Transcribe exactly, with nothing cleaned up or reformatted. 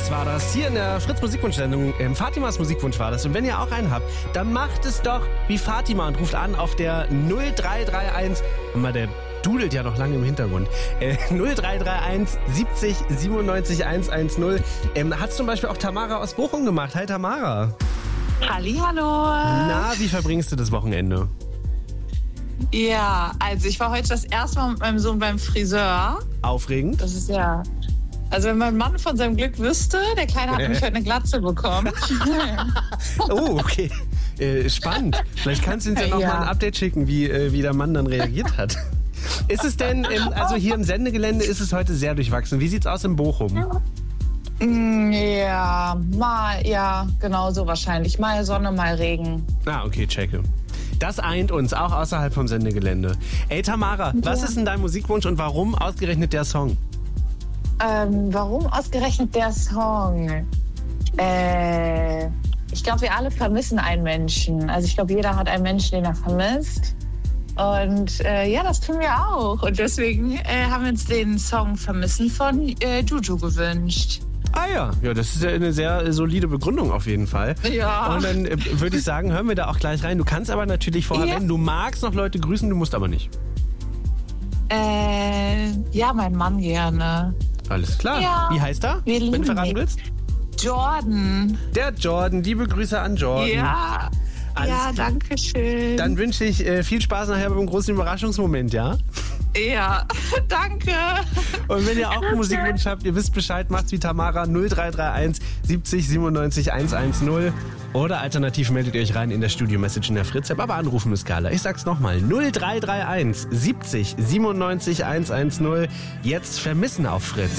war das hier in der Fritz Musikwunsch-Sendung. Ähm, Fatimas Musikwunsch war das. Und wenn ihr auch einen habt, dann macht es doch wie Fatima und ruft an auf der null drei drei eins. Und mal, der dudelt ja noch lange im Hintergrund. Äh, null drei drei eins siebzig siebenundneunzig hundertzehn. Ähm, hat's zum Beispiel auch Tamara aus Bochum gemacht. Hi Tamara. Hallihallo. Na, wie verbringst du das Wochenende? Ja, also ich war heute das erste Mal mit meinem Sohn beim Friseur. Aufregend? Das ist ja... Also wenn mein Mann von seinem Glück wüsste, der Kleine hat nämlich heute eine Glatze bekommen. Oh, okay. Äh, spannend. Vielleicht kannst du uns ja noch Ja. mal ein Update schicken, wie, äh, wie der Mann dann reagiert hat. Ist es denn, im, also hier im Sendegelände ist es heute sehr durchwachsen. Wie sieht's aus in Bochum? Mm, Ja, mal, ja, genau so wahrscheinlich. Mal Sonne, mal Regen. Ah, okay, checke. Das eint uns, auch außerhalb vom Sendegelände. Ey, Tamara, was ist denn dein Musikwunsch und warum ausgerechnet der Song? Ähm, warum ausgerechnet der Song? Äh, ich glaube, wir alle vermissen einen Menschen. Also ich glaube, jeder hat einen Menschen, den er vermisst. Und äh, ja, das tun wir auch. Und deswegen äh, haben wir uns den Song Vermissen von äh, Juju gewünscht. Ah ja, ja, das ist ja eine sehr solide Begründung auf jeden Fall. Ja. Und dann äh, würde ich sagen, hören wir da auch gleich rein. Du kannst aber natürlich vorher, Ja. wenn du magst, noch Leute grüßen, du musst aber nicht. Äh, ja, mein Mann gerne. Alles klar. Ja. Wie heißt er, Wir wenn lieben du verraten ihn. willst? Jordan. Der Jordan, liebe Grüße an Jordan. Ja. Alles ja, klar. danke schön. Dann wünsche ich äh, viel Spaß nachher beim großen Überraschungsmoment, ja? Ja, danke. Und wenn ihr auch einen Musikwunsch habt, ihr wisst Bescheid, macht's wie Tamara null drei drei eins siebzig siebenundneunzig hundertzehn. Oder alternativ meldet ihr euch rein in der Studio-Message in der Fritz-App, aber anrufen ist geiler. Ich sag's nochmal, null drei drei eins siebzig siebenundneunzig hundertzehn. Jetzt Vermissen auf Fritz.